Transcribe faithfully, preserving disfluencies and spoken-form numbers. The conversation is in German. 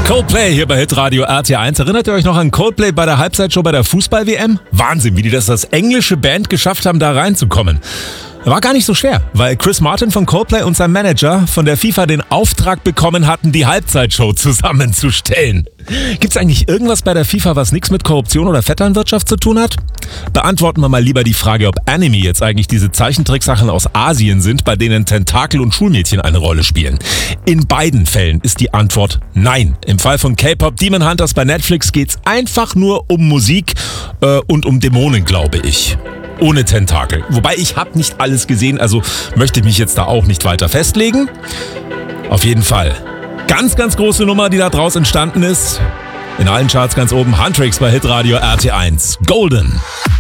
Coldplay hier bei Hitradio R T eins. Erinnert ihr euch noch an Coldplay bei der Halbzeitshow bei der Fußball-W M? Wahnsinn, wie die das als englische Band geschafft haben, da reinzukommen. War gar nicht so schwer, weil Chris Martin von Coldplay und sein Manager von der FIFA den Auftrag bekommen hatten, die Halbzeitshow zusammenzustellen. Gibt's eigentlich irgendwas bei der FIFA, was nichts mit Korruption oder Vetternwirtschaft zu tun hat? Beantworten wir mal lieber die Frage, ob Anime jetzt eigentlich diese Zeichentricksachen aus Asien sind, bei denen Tentakel und Schulmädchen eine Rolle spielen. In beiden Fällen ist die Antwort nein. Im Fall von K-Pop Demon Hunters bei Netflix geht's einfach nur um Musik äh, und um Dämonen, glaube ich. Ohne Tentakel. Wobei ich habe nicht alles gesehen, also möchte ich mich jetzt da auch nicht weiter festlegen. Auf jeden Fall. Ganz, ganz große Nummer, die da draus entstanden ist. In allen Charts ganz oben. Huntrix bei Hitradio R T eins. Golden.